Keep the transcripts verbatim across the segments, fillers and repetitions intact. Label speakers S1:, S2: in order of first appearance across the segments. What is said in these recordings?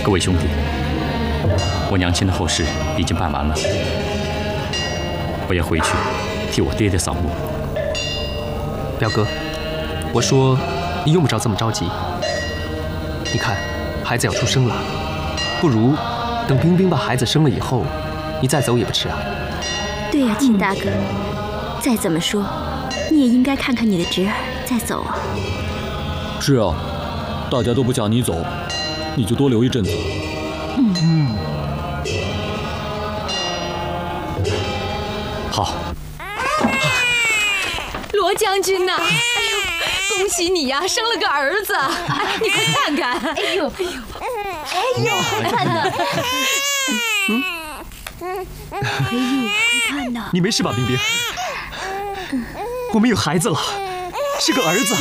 S1: 各位兄弟，我娘亲的后事已经办完了，我要回去替我爹爹扫墓。
S2: 表哥，我说你用不着这么着急。你看，孩子要出生了，不如等冰冰把孩子生了以后，你再走也不迟啊。
S3: 对呀，秦大哥，再怎么说，你也应该看看你的侄儿再走啊。
S4: 是啊，大家都不想你走，你就多留一阵子。
S3: 嗯
S1: 嗯。好。
S5: 罗将军呐，哎呦，恭喜你呀，生了个儿子！哎，你快看看！哎呦，哎呦，
S3: 哎呦，快看呐！嗯，哎呦，快看呐！
S2: 你没事吧，冰冰？我们有孩子了，是个儿子。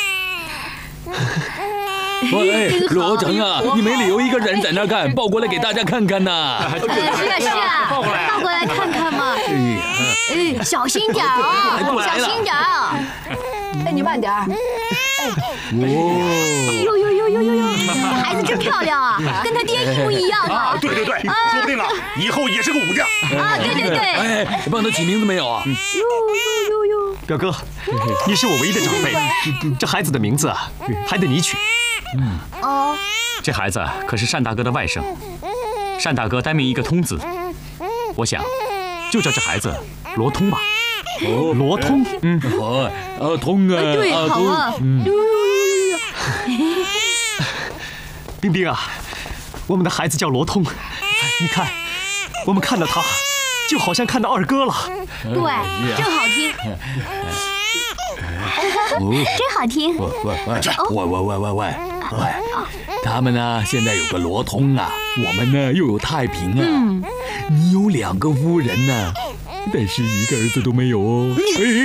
S4: 喂，罗成啊，你没理由一个人在那看，抱过来给大家看看呐。
S3: 是啊是啊，抱过来，抱过来看看嘛。哎，小心点啊，小心点啊！
S5: 哎，你慢点儿。
S3: 哎，呦呦呦呦呦呦，这孩子真漂亮啊，跟他爹一模一样啊！
S6: 对对对，说不定啊，以后也是个武将。
S3: 啊，对对对。
S4: 哎，帮他起名字没有啊？
S3: 呦呦呦呦！
S2: 表哥，你是我唯一的长辈，这孩子的名字啊，还得你取。
S1: 嗯。
S3: 哦。
S1: 这孩子可是单大哥的外甥，单大哥单名一个通字，我想就叫这孩子罗通吧。
S2: 哦，罗通，
S4: 嗯，好，啊通啊，
S3: 对，好啊，
S4: 嗯。
S2: 冰冰啊，我们的孩子叫罗通，你看，我们看到他，就好像看到二哥了。
S3: 对，真好听，真好听。
S4: 喂喂喂喂喂喂喂喂，他们呢现在有个罗通啊，我们呢又有太平啊，嗯、你有两个夫人呢、啊。但是一个儿子都没有哦。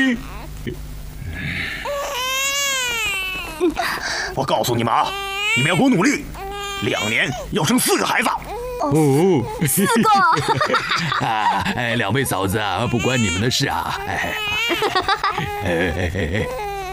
S6: 我告诉你们啊，你们要给我努力，两年要生四个孩子。
S4: 哦，
S3: 四个。
S4: 啊，哎，两位嫂子啊，不关你们的事啊。哎，哎哎哎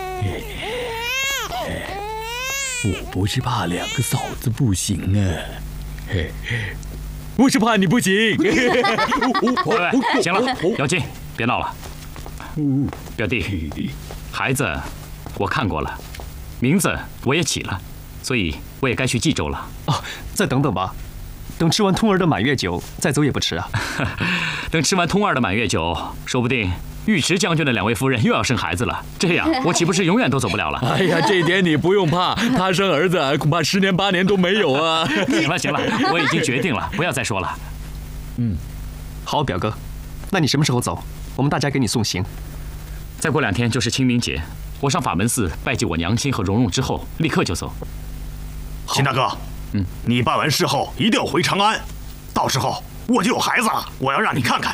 S4: 哎，我不是怕两个嫂子不行啊。嘿嘿。我是怕你不行。
S1: 喂，行了，姚金，别闹了。表弟，孩子我看过了，名字我也起了，所以我也该去冀州了。
S2: 哦，再等等吧，等吃完通儿的满月酒，再走也不迟啊。
S1: 等吃完通儿的满月酒，说不定尉迟将军的两位夫人又要生孩子了，这样我岂不是永远都走不了了？
S4: 哎呀，这点你不用怕，他生儿子恐怕十年八年都没有啊。
S1: 行了行了，我已经决定了，不要再说了。
S2: 嗯，好，表哥，那你什么时候走？我们大家给你送行。
S1: 再过两天就是清明节，我上法门寺拜祭我娘亲和蓉蓉之后，立刻就走。
S6: 秦大哥，嗯，你办完事后一定要回长安，到时候我就有孩子了，我要让你看看